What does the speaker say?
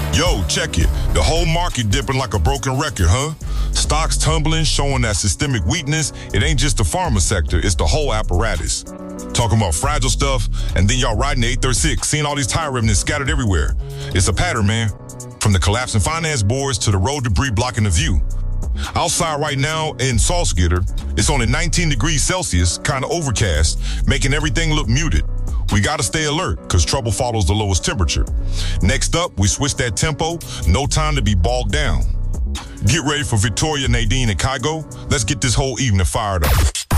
Yo, check it. The whole market dipping like a broken record, huh? Stocks tumbling, showing that systemic weakness. It ain't just the pharma sector, it's the whole apparatus. Talking about fragile stuff, and then y'all riding the 836, seeing all these tire remnants scattered everywhere. It's a pattern, man. From the collapsing finance boards to the road debris blocking the view. Outside right now in Salzgitter, it's only 19 degrees Celsius, kind of overcast, making everything look muted. We gotta stay alert, cause trouble follows the lowest temperature. Next up, we switch that tempo, no time to be bogged down. Get ready for Victoria, Nadine, and Kygo. Let's get this whole evening fired up.